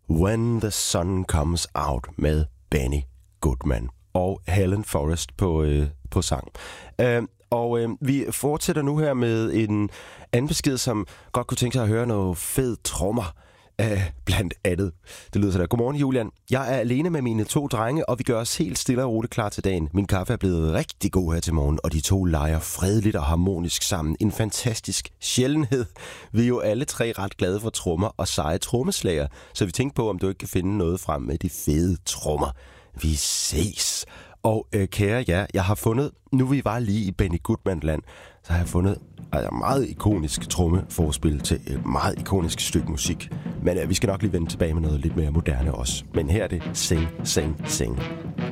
When the Sun Comes Out med Benny Goodman og Helen Forrest på sang. Vi fortsætter nu her med en anden besked, som godt kunne tænke sig at høre noget fed trommer. Blandt andet. Det lyder sådan. Godmorgen, Julian. Jeg er alene med mine 2 drenge, og vi gør os helt stille og roligt klar til dagen. Min kaffe er blevet rigtig god her til morgen, og de 2 leger fredeligt og harmonisk sammen. En fantastisk sjældenhed. Vi er jo alle 3 ret glade for trommer og seje trommeslager, så vi tænkte på, om du ikke kan finde noget frem med de fede trommer. Vi ses. Og kære jer, jeg har fundet, nu vi var lige i Benny Goodman-land, så har jeg fundet et meget ikonisk trommeforspil til et meget ikonisk stykke musik. Men vi skal nok lige vende tilbage med noget lidt mere moderne også. Men her er det Sing, Sing, Sing.